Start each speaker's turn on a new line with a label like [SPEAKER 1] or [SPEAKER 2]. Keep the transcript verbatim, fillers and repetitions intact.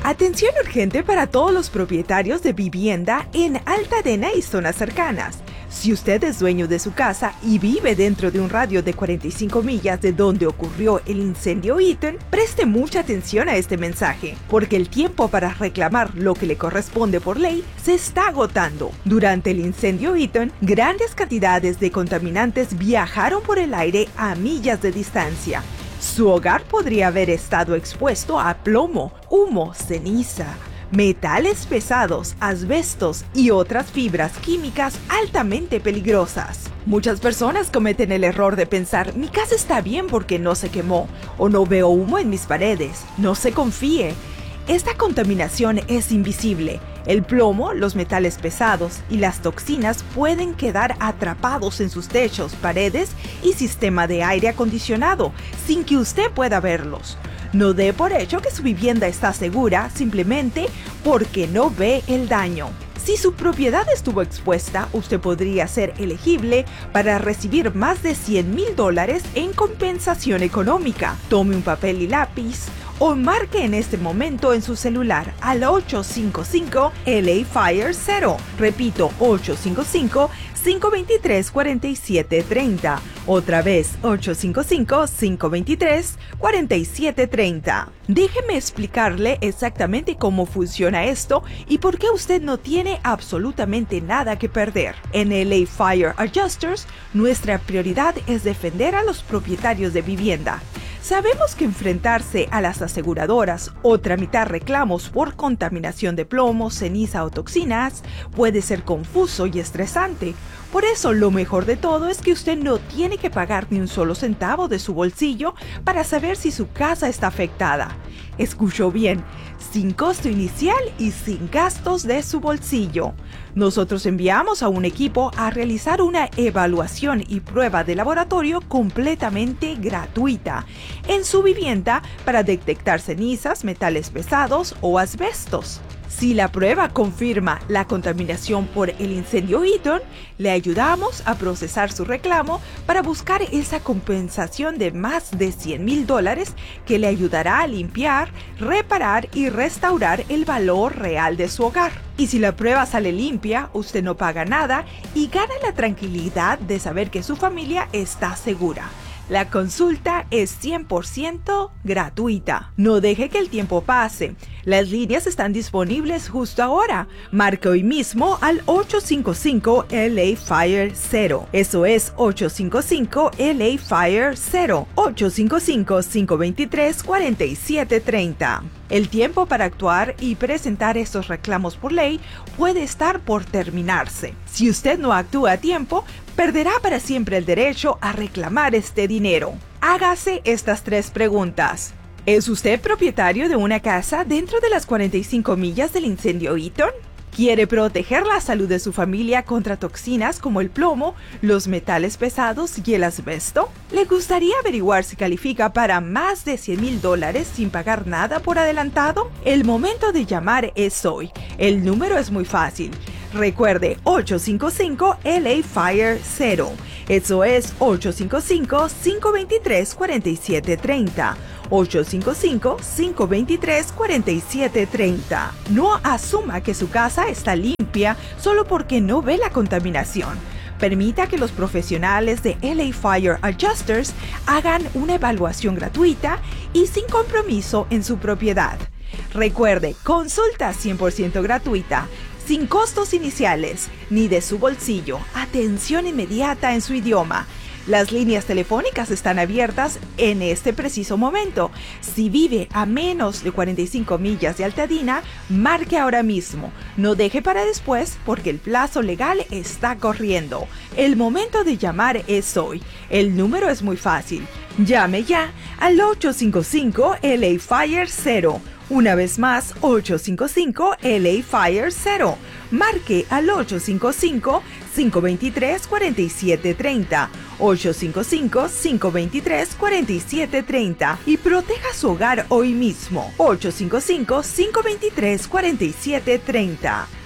[SPEAKER 1] Atención urgente para todos los propietarios de vivienda en Altadena y zonas cercanas. Si usted es dueño de su casa y vive dentro de un radio de cuarenta y cinco millas de donde ocurrió el incendio Eaton, preste mucha atención a este mensaje, porque el tiempo para reclamar lo que le corresponde por ley se está agotando. Durante el incendio Eaton, grandes cantidades de contaminantes viajaron por el aire a millas de distancia. Su hogar podría haber estado expuesto a plomo, humo, ceniza, metales pesados, asbestos y otras fibras químicas altamente peligrosas. Muchas personas cometen el error de pensar, mi casa está bien porque no se quemó, o no veo humo en mis paredes. No se confíe. Esta contaminación es invisible. El plomo, los metales pesados y las toxinas pueden quedar atrapados en sus techos, paredes y sistema de aire acondicionado sin que usted pueda verlos. No dé por hecho que su vivienda está segura simplemente porque no ve el daño. Si su propiedad estuvo expuesta, usted podría ser elegible para recibir más de cien mil dólares en compensación económica. Tome un papel y lápiz o marque en este momento en su celular al ocho cinco cinco L A Fire cero. Repito, ocho cinco cinco, cinco dos tres, cuatro siete tres cero. Otra vez, ocho cinco cinco, cinco dos tres, cuatro siete tres cero. Déjeme explicarle exactamente cómo funciona esto y por qué usted no tiene absolutamente nada que perder. En L A Fire Adjusters, nuestra prioridad es defender a los propietarios de vivienda. Sabemos que enfrentarse a las aseguradoras o tramitar reclamos por contaminación de plomo, ceniza o toxinas puede ser confuso y estresante. Por eso, lo mejor de todo es que usted no tiene que pagar ni un solo centavo de su bolsillo para saber si su casa está afectada. Escuchó bien, sin costo inicial y sin gastos de su bolsillo. Nosotros enviamos a un equipo a realizar una evaluación y prueba de laboratorio completamente gratuita en su vivienda para detectar cenizas, metales pesados o asbestos. Si la prueba confirma la contaminación por el incendio Eaton, le ayudamos a procesar su reclamo para buscar esa compensación de más de cien mil dólares que le ayudará a limpiar, reparar y restaurar el valor real de su hogar. Y si la prueba sale limpia, usted no paga nada y gana la tranquilidad de saber que su familia está segura. La consulta es cien por ciento gratuita. No deje que el tiempo pase. Las líneas están disponibles justo ahora. Marque hoy mismo al ocho cinco cinco L A Fire cero. Eso es ocho cinco cinco L A Fire cero. ocho cinco cinco, cinco dos tres, cuatro siete tres cero. El tiempo para actuar y presentar estos reclamos por ley puede estar por terminarse. Si usted no actúa a tiempo, perderá para siempre el derecho a reclamar este dinero. Hágase estas tres preguntas. ¿Es usted propietario de una casa dentro de las cuarenta y cinco millas del incendio Eaton? ¿Quiere proteger la salud de su familia contra toxinas como el plomo, los metales pesados y el asbesto? ¿Le gustaría averiguar si califica para más de cien mil dólares sin pagar nada por adelantado? El momento de llamar es hoy. El número es muy fácil. Recuerde, ocho cinco cinco L A Fire cero. Eso es ocho cinco cinco, cinco dos tres, cuatro siete tres cero. ocho cinco cinco, cinco dos tres, cuatro siete tres cero. No asuma que su casa está limpia solo porque no ve la contaminación. Permita que los profesionales de L A Fire Adjusters hagan una evaluación gratuita y sin compromiso en su propiedad. Recuerde, consulta cien por ciento gratuita, sin costos iniciales, ni de su bolsillo, atención inmediata en su idioma. Las líneas telefónicas están abiertas en este preciso momento. Si vive a menos de cuarenta y cinco millas de Altadena, marque ahora mismo. No deje para después porque el plazo legal está corriendo. El momento de llamar es hoy. El número es muy fácil. Llame ya al ocho cinco cinco L A Fire cero. Una vez más, ocho cinco cinco L A Fire cero. Marque al ocho cinco cinco, cinco dos tres, cuatro siete tres cero. ocho cinco cinco, cinco dos tres, cuatro siete tres cero y proteja su hogar hoy mismo. ocho cinco cinco, cinco dos tres, cuatro siete tres cero.